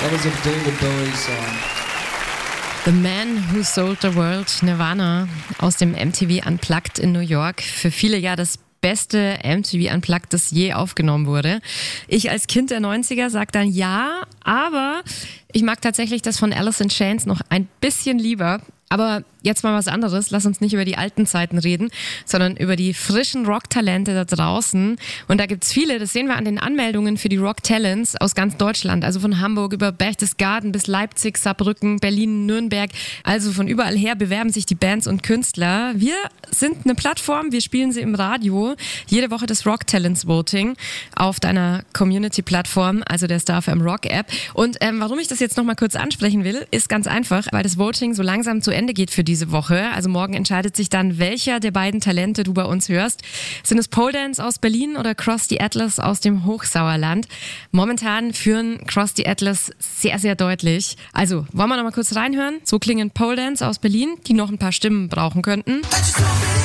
That was a David Bowie song. The Man Who Sold the World, Nirvana, aus dem MTV Unplugged in New York. Für viele ja das beste MTV Unplugged, das je aufgenommen wurde. Ich als Kind der 90er sag dann ja, aber ich mag tatsächlich das von Alice in Chains noch ein bisschen lieber. Aber jetzt mal was anderes. Lass uns nicht über die alten Zeiten reden, sondern über die frischen Rocktalente da draußen. Und da gibt's viele, das sehen wir an den Anmeldungen für die Rock Talents aus ganz Deutschland. Also von Hamburg über Berchtesgaden bis Leipzig, Saarbrücken, Berlin, Nürnberg. Also von überall her bewerben sich die Bands und Künstler. Wir sind eine Plattform, wir spielen sie im Radio. Jede Woche das Rock Talents Voting auf deiner Community-Plattform, also der Star FM Rock App. Und warum ich das jetzt nochmal kurz ansprechen will, ist ganz einfach, weil das Voting so langsam zu Ende geht für diese Woche. Also morgen entscheidet sich dann, welcher der beiden Talente du bei uns hörst. Sind es Pole Dance aus Berlin oder Cross the Atlas aus dem Hochsauerland? Momentan führen Cross the Atlas sehr, sehr deutlich. Also, wollen wir noch mal kurz reinhören? So klingen Pole Dance aus Berlin, die noch ein paar Stimmen brauchen könnten.